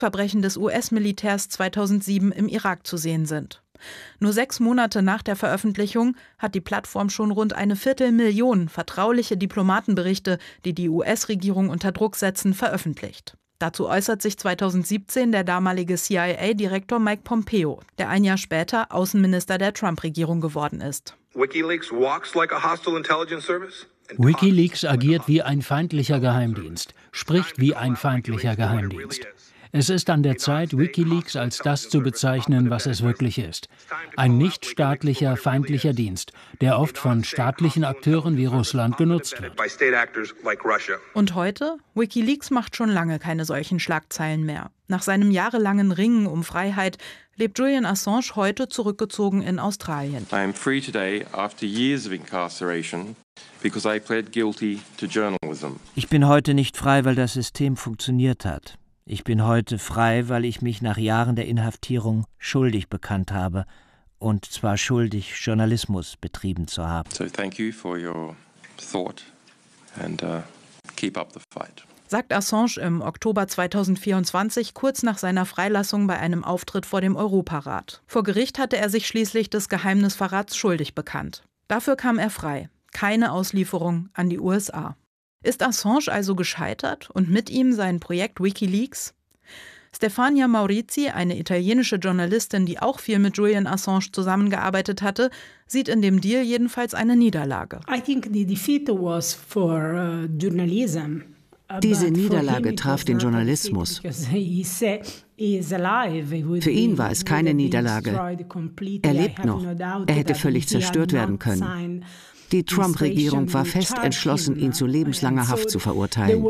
Verbrechen des US-Militärs 2007 im Irak zu sehen sind. Nur 6 Monate nach der Veröffentlichung hat die Plattform schon rund 250.000 vertrauliche Diplomatenberichte, die die US-Regierung unter Druck setzen, veröffentlicht. Dazu äußert sich 2017 der damalige CIA-Direktor Mike Pompeo, der ein Jahr später Außenminister der Trump-Regierung geworden ist. WikiLeaks agiert wie ein feindlicher Geheimdienst, spricht wie ein feindlicher Geheimdienst. Es ist an der Zeit, WikiLeaks als das zu bezeichnen, was es wirklich ist. Ein nichtstaatlicher, feindlicher Dienst, der oft von staatlichen Akteuren wie Russland genutzt wird. Und heute? WikiLeaks macht schon lange keine solchen Schlagzeilen mehr. Nach seinem jahrelangen Ringen um Freiheit lebt Julian Assange heute zurückgezogen in Australien. I am free today after years of incarceration because I pled guilty to journalism. Ich bin heute nicht frei, weil das System funktioniert hat. Ich bin heute frei, weil ich mich nach Jahren der Inhaftierung schuldig bekannt habe, und zwar schuldig, Journalismus betrieben zu haben. So thank you for your thought and keep up the fight. Sagt Assange im Oktober 2024, kurz nach seiner Freilassung bei einem Auftritt vor dem Europarat. Vor Gericht hatte er sich schließlich des Geheimnisverrats schuldig bekannt. Dafür kam er frei. Keine Auslieferung an die USA. Ist Assange also gescheitert und mit ihm sein Projekt WikiLeaks? Stefania Maurizi, eine italienische Journalistin, die auch viel mit Julian Assange zusammengearbeitet hatte, sieht in dem Deal jedenfalls eine Niederlage. Diese Niederlage traf den Journalismus. Für ihn war es keine Niederlage. Er lebt noch. Er hätte völlig zerstört werden können. Die Trump-Regierung war fest entschlossen, ihn zu lebenslanger Haft zu verurteilen.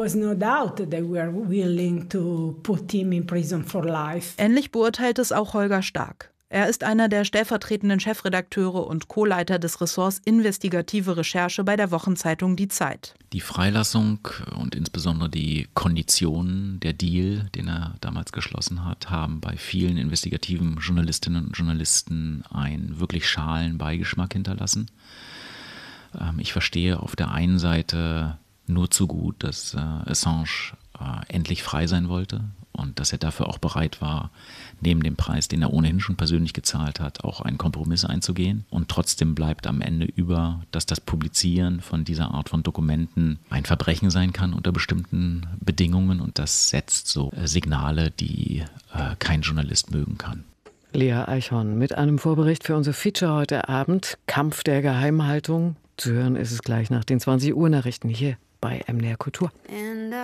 Ähnlich beurteilt es auch Holger Stark. Er ist einer der stellvertretenden Chefredakteure und Co-Leiter des Ressorts Investigative Recherche bei der Wochenzeitung Die Zeit. Die Freilassung und insbesondere die Konditionen, der Deal, den er damals geschlossen hat, haben bei vielen investigativen Journalistinnen und Journalisten einen wirklich schalen Beigeschmack hinterlassen. Ich verstehe auf der einen Seite nur zu gut, dass Assange endlich frei sein wollte und dass er dafür auch bereit war, neben dem Preis, den er ohnehin schon persönlich gezahlt hat, auch einen Kompromiss einzugehen. Und trotzdem bleibt am Ende über, dass das Publizieren von dieser Art von Dokumenten ein Verbrechen sein kann unter bestimmten Bedingungen, und das setzt so Signale, die kein Journalist mögen kann. Lea Eichhorn mit einem Vorbericht für unser Feature heute Abend, Kampf der Geheimhaltung. Zu hören ist es gleich nach den 20 Uhr Nachrichten hier bei MDR Kultur.